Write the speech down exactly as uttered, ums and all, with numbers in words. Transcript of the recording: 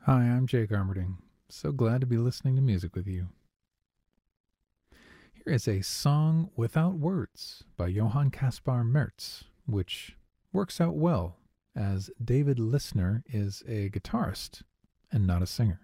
Hi, I'm Jake Armerding. So glad to be listening to music with you. Here is a song without words by Johann Caspar Mertz, which works out well as David Lisner is a guitarist and not a singer.